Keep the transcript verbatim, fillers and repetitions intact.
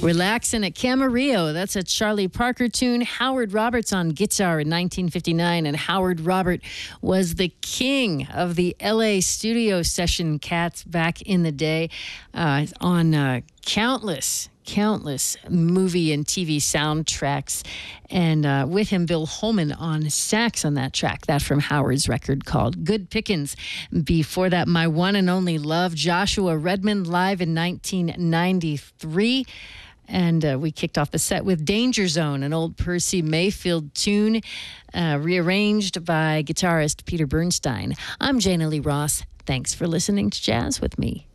Relaxin' at Camarillo. That's a Charlie Parker tune. Howard Roberts on guitar in nineteen fifty-nine. And Howard Robert was the king of the L A studio session cats back in the day uh, on uh, countless countless movie and T V soundtracks. And uh, with him, Bill Holman on sax on that track. That from Howard's record called Good Pickins. Before that, My One and Only Love, Joshua Redmond, live in nineteen ninety-three. And uh, we kicked off the set with Danger Zone, an old Percy Mayfield tune, uh, rearranged by guitarist Peter Bernstein. I'm Jana Lee Ross. Thanks for listening to Jazz with me.